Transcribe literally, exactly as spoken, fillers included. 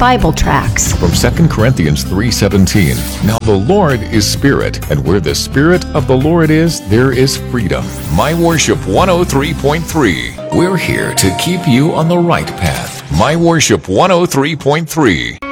Bible tracts. From Second Corinthians three seventeen, now the Lord is Spirit, and where the Spirit of the Lord is, there is freedom. My Worship one oh three point three. We're here to keep you on the right path. My Worship one oh three point three.